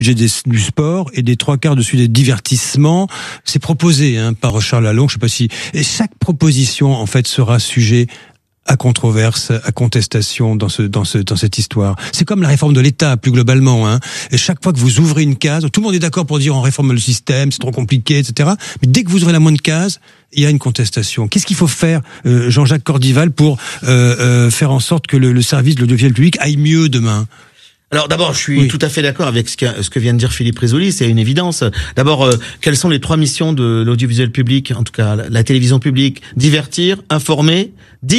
du sport et des 3/4 de celui des divertissements. C'est proposé par Charles Lalonde, je sais pas si... Et chaque proposition, en fait, sera sujet à controverse, à contestation dans cette histoire. C'est comme la réforme de l'État, plus globalement. Et chaque fois que vous ouvrez une case, tout le monde est d'accord pour dire on réforme le système, c'est trop compliqué, etc. Mais dès que vous ouvrez la moindre case, il y a une contestation. Qu'est-ce qu'il faut faire, Jean-Jacques Cordival, pour faire en sorte que le service de l'audiovisuel public aille mieux demain ? Alors d'abord, je suis tout à fait d'accord avec ce que vient de dire Philippe Rizzoli, c'est une évidence. D'abord, quelles sont les 3 missions de l'audiovisuel public, en tout cas la télévision publique ? Divertir, informer,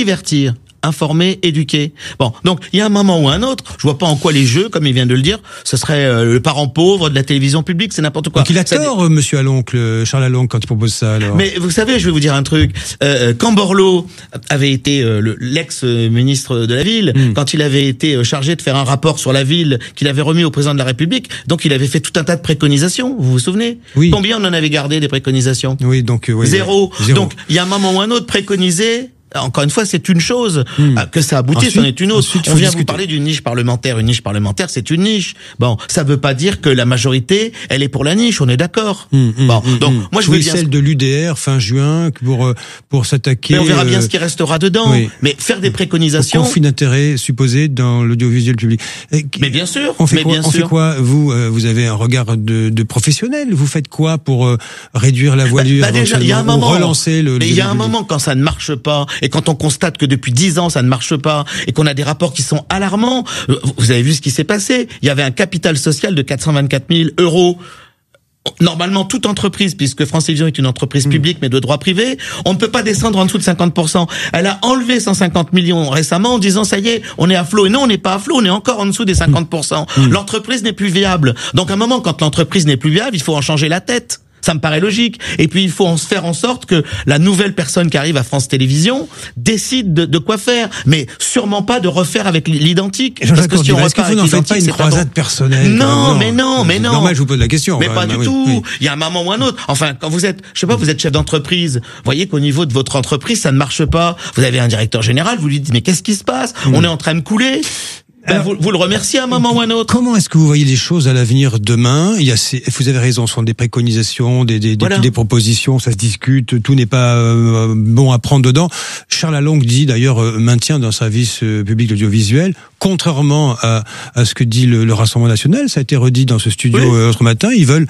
éduquer. Bon, donc il y a un moment ou un autre, je vois pas en quoi les jeux, comme il vient de le dire, ce serait le parent pauvre de la télévision publique, c'est n'importe quoi. Donc il a tort, monsieur Charles Lalonde, quand il propose ça, alors. Mais vous savez, je vais vous dire un truc. Quand Borloo avait été l'ex-ministre de la Ville, quand il avait été chargé de faire un rapport sur la ville qu'il avait remis au président de la République, donc il avait fait tout un tas de préconisations, vous vous souvenez ? Oui. Combien on en avait gardé des préconisations ? Oui, donc Zéro. Donc il y a un moment ou un autre préconisé. Encore une fois, c'est une chose. Que ça aboutisse, c'en est une autre. On vient vous parler d'une niche parlementaire. Une niche parlementaire, c'est une niche. Bon, ça veut pas dire que la majorité, elle est pour la niche. On est d'accord. Bon, donc moi je veux bien celle de l'UDR fin juin pour s'attaquer. Mais on verra bien ce qui restera dedans. Oui. Mais faire des préconisations. Conflit d'intérêt supposé dans l'audiovisuel public. Mais bien sûr. On fait quoi vous avez un regard de professionnel. Vous faites quoi pour réduire la voilure déjà, il y a un moment. Relancer le. Il y a un moment quand ça ne marche pas. Et quand on constate que depuis 10 ans ça ne marche pas et qu'on a des rapports qui sont alarmants, vous avez vu ce qui s'est passé. Il y avait un capital social de 424 000 €. Normalement, toute entreprise, puisque France Télévisions est une entreprise publique mais de droit privé, on ne peut pas descendre en dessous de 50%. Elle a enlevé 150 millions récemment en disant ça y est, on est à flot. Et non, on n'est pas à flot, on est encore en dessous des 50%. L'entreprise n'est plus viable. Donc à un moment, quand l'entreprise n'est plus viable, il faut en changer la tête. Ça me paraît logique. Et puis, il faut faire en sorte que la nouvelle personne qui arrive à France Télévisions décide de quoi faire. Mais sûrement pas de refaire avec l'identique. Parce que si on repart avec l'identique, c'est une croisade personnelle. Non. Normal, je vous pose la question. Mais pas du tout. Oui. Il y a un moment ou un autre. Enfin, quand vous êtes, vous êtes chef d'entreprise, vous voyez qu'au niveau de votre entreprise, ça ne marche pas. Vous avez un directeur général, vous lui dites, mais qu'est-ce qui se passe? On est en train de couler. Vous le remerciez à un moment ou à un autre. Comment est-ce que vous voyez les choses à l'avenir demain? Vous avez raison, ce sont des préconisations, des propositions, ça se discute, tout n'est pas bon à prendre dedans. Charles Lalonde dit d'ailleurs maintien d'un service public audiovisuel, contrairement à ce que dit le Rassemblement national. Ça a été redit dans ce studio l'autre matin. Ils veulent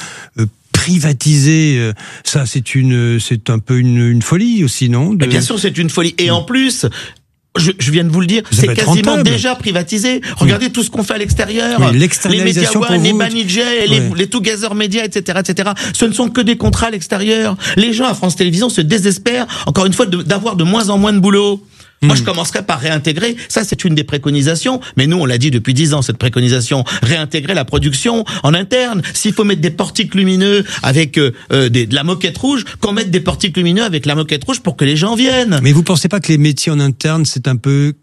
privatiser, ça c'est un peu une folie aussi, non? Mais bien sûr, c'est une folie. Et en plus, je viens de vous le dire, c'est quasiment déjà privatisé. Regardez tout ce qu'on fait à l'extérieur. Oui, l'externalisation les Media One, les Banijay, les Together Media, etc., etc. Ce ne sont que des contrats à l'extérieur. Les gens à France Télévisions se désespèrent, encore une fois, d'avoir de moins en moins de boulot. Moi, je commencerai par réintégrer. Ça, c'est une des préconisations. Mais nous, on l'a dit depuis 10 ans, cette préconisation. Réintégrer la production en interne. S'il faut mettre des portiques lumineux avec de la moquette rouge, qu'on mette des portiques lumineux avec la moquette rouge pour que les gens viennent. Mais vous pensez pas que les métiers en interne, c'est un peu,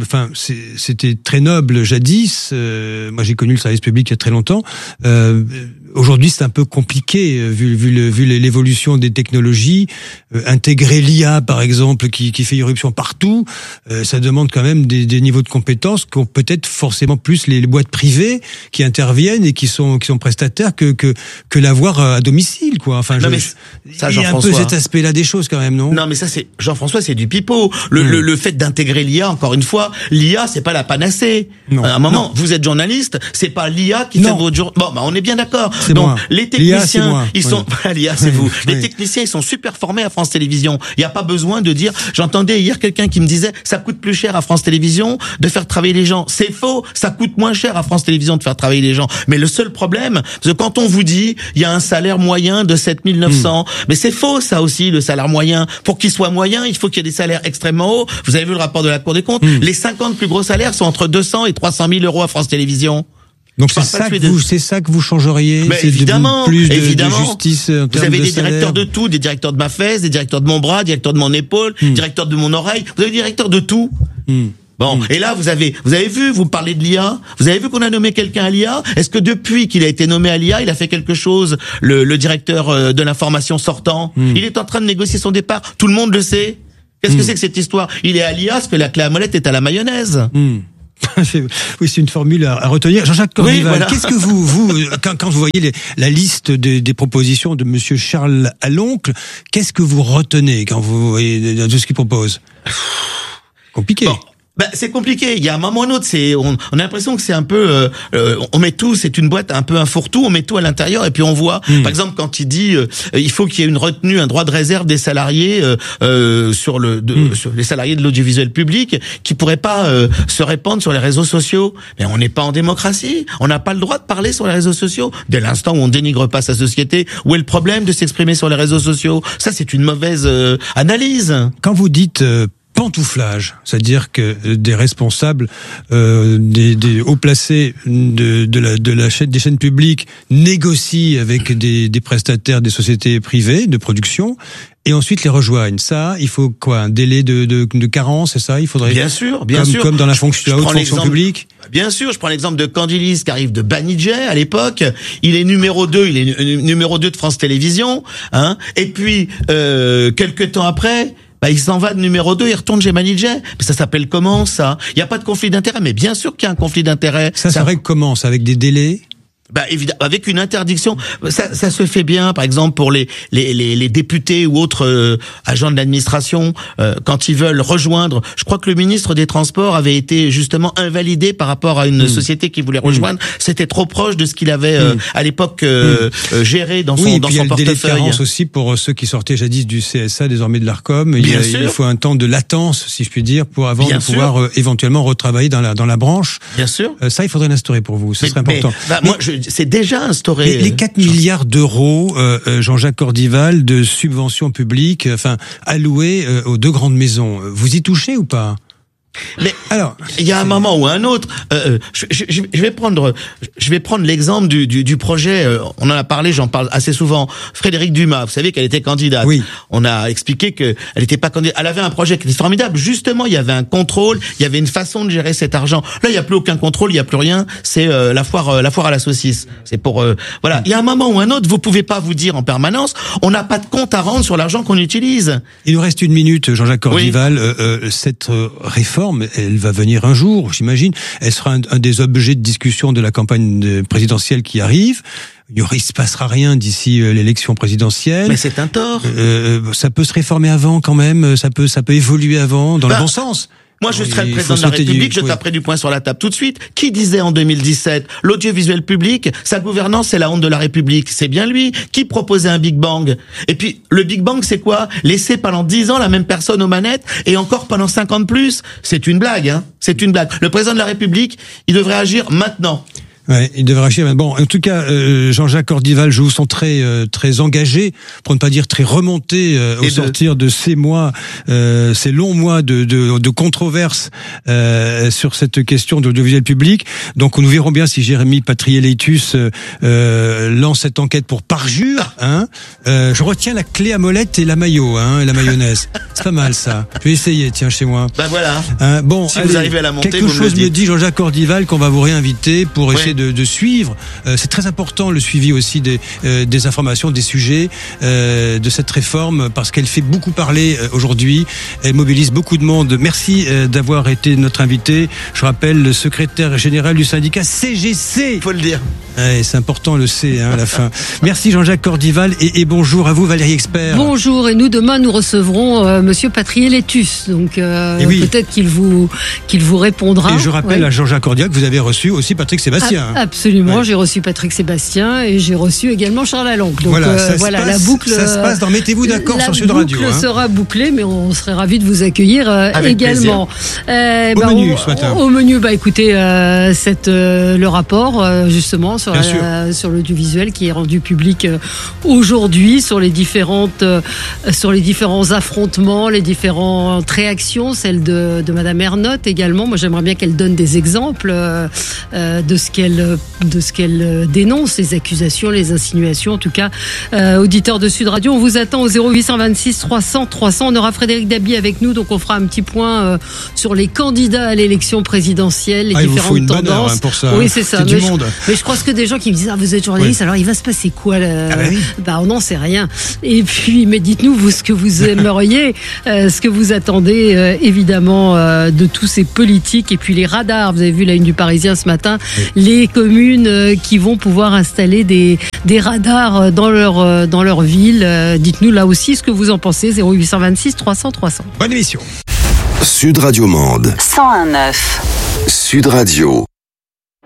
c'était très noble jadis. Moi, j'ai connu le service public il y a très longtemps. Aujourd'hui, c'est un peu compliqué vu l'évolution des technologies. Intégrer l'IA, par exemple, qui fait irruption partout, ça demande quand même des niveaux de compétences qu'ont peut-être forcément plus les boîtes privées qui interviennent et qui sont prestataires que l'avoir à domicile, quoi. Enfin, il y a un peu cet aspect-là des choses quand même, non? Non, mais ça, c'est Jean-François, c'est du pipeau. Le fait d'intégrer l'IA, encore une fois, l'IA, c'est pas la panacée. Non. À un moment, vous êtes journaliste, c'est pas l'IA qui fait votre jour. Bon, bah, on est bien d'accord. Donc, moi. Les techniciens, ils sont, l'IA, c'est vous. Les techniciens, ils sont super formés à France Télévisions. Il n'y a pas besoin de dire, j'entendais hier quelqu'un qui me disait, ça coûte plus cher à France Télévisions de faire travailler les gens. C'est faux. Ça coûte moins cher à France Télévisions de faire travailler les gens. Mais le seul problème, c'est que quand on vous dit, il y a un salaire moyen de 7 900, mais c'est faux, ça aussi, le salaire moyen. Pour qu'il soit moyen, il faut qu'il y ait des salaires extrêmement hauts. Vous avez vu le rapport de la Cour des comptes? Les 50 plus gros salaires sont entre 200 et 300 000 € à France Télévisions. Donc c'est ça que vous changeriez? Mais évidemment, plus de justice en termes de salaire. Vous avez des directeurs de tout, des directeurs de ma fesse, des directeurs de mon bras, directeurs de mon épaule, directeurs de mon oreille. Vous avez des directeurs de tout. Bon, et là vous avez vu, vous parlez de l'IA, vous avez vu qu'on a nommé quelqu'un à l'IA? Est-ce que depuis qu'il a été nommé à l'IA, il a fait quelque chose, le directeur de l'information sortant? Il est en train de négocier son départ, tout le monde le sait. Qu'est-ce que c'est que cette histoire? Il est à l'IA, parce que la clé à molette est à la mayonnaise. Oui, c'est une formule à retenir. Jean-Jacques Cordival, oui, voilà. Qu'est-ce que vous quand vous voyez la liste des propositions de Monsieur Charles Aloncle, qu'est-ce que vous retenez quand vous voyez de ce qu'il propose? Compliqué. Bon. C'est compliqué. Il y a un moment ou un autre, on a l'impression que c'est un peu, on met tout, c'est une boîte un peu un fourre-tout, on met tout à l'intérieur et puis on voit. Par exemple, quand il dit, il faut qu'il y ait une retenue, un droit de réserve des salariés sur les salariés de l'audiovisuel public, qui pourraient pas se répandre sur les réseaux sociaux. Mais on n'est pas en démocratie. On n'a pas le droit de parler sur les réseaux sociaux. Dès l'instant où on dénigre pas sa société, où est le problème de s'exprimer sur les réseaux sociaux? Ça, c'est une mauvaise analyse. Quand vous dites pantouflage, c'est-à-dire que des responsables, des hauts placés des chaînes publiques négocient avec des prestataires des sociétés privées de production et ensuite les rejoignent. Ça, il faut quoi? Un délai de carence, c'est ça? Il faudrait. Bien sûr. Comme dans la haute fonction publique. Bien sûr, je prends l'exemple de Candilis qui arrive de Banijay à l'époque. Il est numéro 2, numéro 2 de France Télévisions, hein. Et puis quelque temps après, il s'en va de numéro 2, il retourne chez Banijay. Mais ça s'appelle comment, ça? Il n'y a pas de conflit d'intérêt, mais bien sûr qu'il y a un conflit d'intérêt. Ça s'arrête comment? Avec des délais? Évidemment, avec une interdiction, ça se fait bien. Par exemple, pour les députés ou autres agents de l'administration, quand ils veulent rejoindre. Je crois que le ministre des Transports avait été justement invalidé par rapport à une société qui voulait rejoindre. C'était trop proche de ce qu'il avait à l'époque géré dans son portefeuille. Il y a le délai de carence aussi pour ceux qui sortaient jadis du CSA, désormais de l'Arcom. Il faut un temps de latence, si je puis dire, avant de pouvoir éventuellement retravailler dans la branche. Bien sûr. Ça, il faudrait l'instaurer pour vous. Ce serait important. C'est déjà instauré. Les 4 milliards d'euros, Jean-Jacques Cordival, de subventions publiques, allouées aux 2 grandes maisons. Vous y touchez ou pas? Mais alors, il y a un moment ou un autre. Je vais prendre l'exemple du projet. On en a parlé, j'en parle assez souvent. Frédérique Dumas, vous savez qu'elle était candidate. Oui. On a expliqué que elle n'était pas candidate. Elle avait un projet qui était formidable. Justement, il y avait un contrôle, il y avait une façon de gérer cet argent. Là, il y a plus aucun contrôle, il y a plus rien. C'est la foire à la saucisse. C'est pour voilà. Il y a un moment ou un autre, vous pouvez pas vous dire en permanence, on n'a pas de compte à rendre sur l'argent qu'on utilise. Il nous reste 1 minute, Jean-Jacques Cordival. Oui. Cette réforme, elle va venir un jour, j'imagine. Elle sera un des objets de discussion de la campagne présidentielle qui arrive. Il se passera rien d'ici l'élection présidentielle. Mais c'est un tort. Ça peut se réformer avant quand même. Ça peut évoluer avant dans le bon sens. Moi, je serais le président de la République, je taperais du poing sur la table tout de suite. Qui disait en 2017, l'audiovisuel public, sa gouvernance, c'est la honte de la République? C'est bien lui. Qui proposait un Big Bang? Et puis, le Big Bang, c'est quoi? Laisser pendant 10 ans la même personne aux manettes et encore pendant 50 plus? C'est une blague, hein. C'est une blague. Le président de la République, il devrait agir maintenant. Ouais, il devrait agir. Bon, en tout cas, Jean-Jacques Cordival, je vous sens très engagé, pour ne pas dire très remonté au sortir de ces longs mois de controverses sur cette question d'audiovisuel public. Donc, nous verrons bien si Jérémy Patriéleitus lance cette enquête pour parjure. Hein. Je retiens la clé à molette et la maillot, et la mayonnaise. C'est pas mal ça. Je vais essayer, tiens, chez moi. Voilà. Bon, si vous arrivez à la monter, quelque chose me dit Jean-Jacques Cordival qu'on va vous réinviter pour essayer de suivre. C'est très important le suivi aussi des informations, des sujets de cette réforme, parce qu'elle fait beaucoup parler aujourd'hui. Elle mobilise beaucoup de monde. Merci d'avoir été notre invité. Je rappelle, le secrétaire général du syndicat CGC. Faut le dire. C'est important le C à la fin. Merci Jean-Jacques Cordival et bonjour à vous Valérie Expert. Bonjour, et nous demain nous recevrons Monsieur Patriéleitus. Donc peut-être qu'il vous répondra. Et je rappelle à Jean-Jacques Cordival que vous avez reçu aussi Patrick Sébastien. Absolument, j'ai reçu Patrick Sébastien et j'ai reçu également Charles Aloncle. Donc la boucle. Ça se passe dans Mettez-vous d'accord sur Sud Radio. La boucle sera bouclée, mais on serait ravis de vous accueillir également. Au menu ce matin. Au menu, écoutez, le rapport justement sur l'audiovisuel qui est rendu public aujourd'hui, sur les différents affrontements, les différentes réactions, celle de Madame Ernotte également. Moi, j'aimerais bien qu'elle donne des exemples de ce qu'elle qu'elle dénonce, les accusations, les insinuations. En tout cas, auditeur de Sud Radio, on vous attend au 0826 300 300. On aura Frédéric Dabi avec nous, donc on fera un petit point sur les candidats à l'élection présidentielle, les différentes il vous faut une tendances. bonne heure, pour ça. Oui, c'est ça. Du monde. Mais je crois que des gens qui me disent vous êtes journaliste, alors il va se passer quoi oui. On n'en sait rien. Et puis, mais dites-nous vous ce que vous aimeriez, ce que vous attendez évidemment de tous ces politiques et puis les radars. Vous avez vu la une du Parisien ce matin, les communes qui vont pouvoir installer des radars dans leur ville. Dites-nous là aussi ce que vous en pensez. 0826 300 300. Bonne émission. Sud Radio Mende 101.9. Sud Radio.